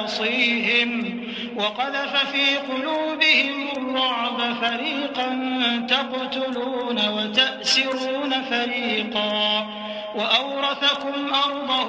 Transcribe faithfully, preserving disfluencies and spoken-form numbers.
يعصيهم وقذف في قلوبهم الرعب فريقا تقتلون وتأسرون فريقا وأورثكم أرضهم